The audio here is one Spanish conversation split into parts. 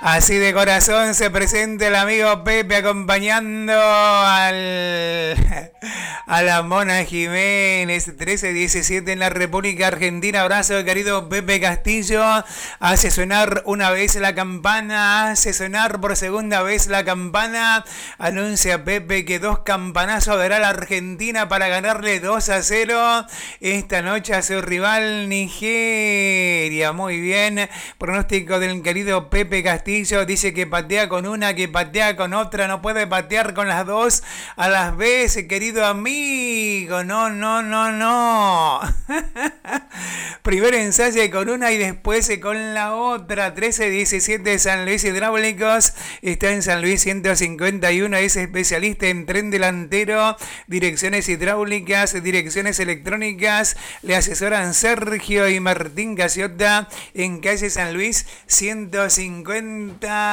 Así de corazón se presenta el amigo Pepe acompañando a la Mona Jiménez, 13:17 en la República Argentina. Abrazo, querido Pepe Castillo. Hace sonar una vez la campana, hace sonar por segunda vez la campana. Anuncia Pepe que 2 campanazos dará la Argentina para ganarle 2-0 esta noche a su rival Nigeria. Muy bien, pronóstico del querido Pepe Castillo. Dice que patea con una, que patea con otra, no puede patear con las dos a las veces, querido amigo. No. Primero ensaye con una y después con la otra. 13:17 San Luis Hidráulicos. Está en San Luis 151. Es especialista en tren delantero, direcciones hidráulicas, direcciones electrónicas. Le asesoran Sergio y Martín Casiota en calle San Luis 151.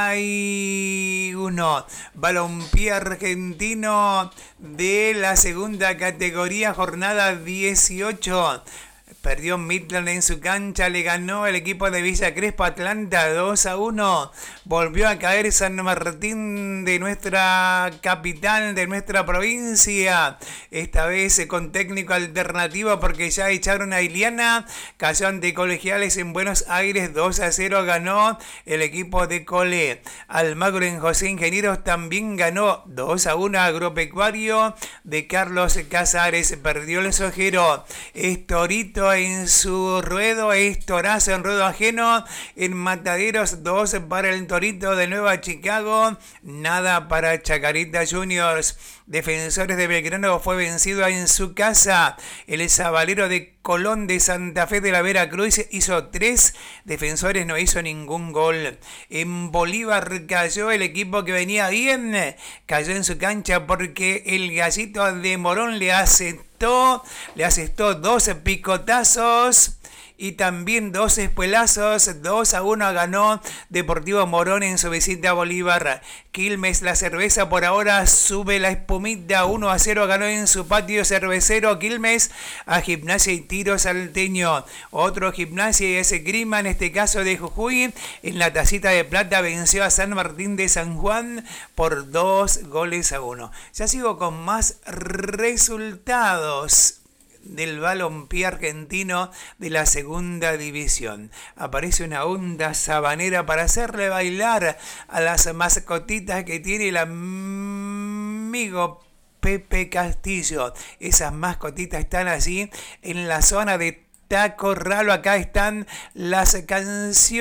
Balompié argentino de la segunda categoría, jornada 18. Perdió Midland en su cancha, le ganó el equipo de Villa Crespo Atlanta 2-1. Volvió a caer San Martín de nuestra capital, de nuestra provincia. Esta vez con técnico alternativo porque ya echaron a Iliana. Cayó ante Colegiales en Buenos Aires 2-0. Ganó el equipo de Cole. Almagro en José Ingenieros también ganó 2-1. Agropecuario de Carlos Casares. Perdió el Sojero. Es Torito en su ruedo, es Torazo en ruedo ajeno. En Mataderos 2 para el Torito de Nueva Chicago, nada para Chacarita Juniors. Defensores de Belgrano fue vencido en su casa. El Zabalero de Colón de Santa Fe de la Veracruz hizo 3. Defensores no hizo ningún gol. En Bolívar cayó el equipo que venía bien. Cayó en su cancha porque el Gallito de Morón le asestó 2 picotazos. Y también 2 espuelazos. 2-1 ganó Deportivo Morón en su visita a Bolívar. Quilmes, la cerveza por ahora sube la espumita. 1-0 ganó en su patio cervecero Quilmes a Gimnasia y Tiro Salteño. Otro Gimnasia y ese Grima, en este caso de Jujuy, en la tacita de plata venció a San Martín de San Juan por 2-1. Ya sigo con más resultados del balompié argentino de la segunda división. Aparece una onda sabanera para hacerle bailar a las mascotitas que tiene el amigo Pepe Castillo. Esas mascotitas están allí en la zona de Taco Ralo. Acá están las canciones.